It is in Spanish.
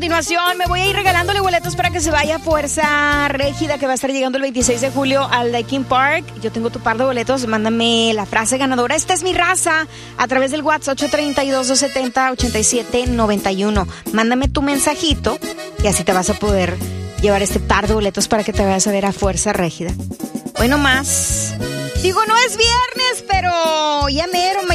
A continuación me voy a ir regalándole boletos para que se vaya a Fuerza Régida, que va a estar llegando el 26 de julio al Daikin Park. Yo tengo tu par de boletos, mándame la frase ganadora, esta es mi raza, a través del WhatsApp 832-270-8791. Mándame tu mensajito y así te vas a poder llevar este par de boletos para que te vayas a ver a Fuerza Régida. Hoy nomás, digo, no es viernes, pero ya mero.